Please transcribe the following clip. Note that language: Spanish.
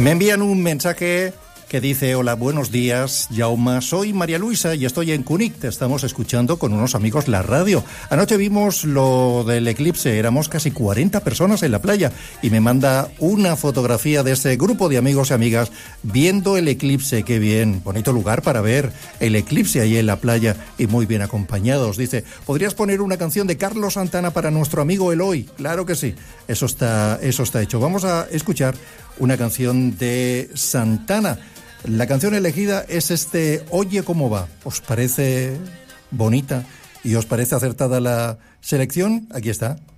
Me envían un mensaje que dice: hola, buenos días, Jaume, soy María Luisa y estoy en Cunic. Te estamos escuchando con unos amigos la radio. Anoche vimos lo del eclipse, éramos casi 40 personas en la playa y me manda una fotografía de ese grupo de amigos y amigas viendo el eclipse. Qué bien, bonito lugar para ver el eclipse ahí en la playa y muy bien acompañados. Dice: ¿podrías poner una canción de Carlos Santana para nuestro amigo Eloy? Claro que sí, eso está hecho. Vamos a escuchar una canción de Santana. La canción elegida es Oye cómo va. ¿Os parece bonita y os parece acertada la selección? Aquí está.